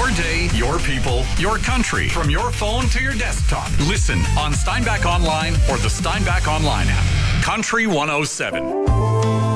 Your day, your people, your country. From your phone to your desktop. Listen on Steinbach Online or the Steinbach Online app. Country 107.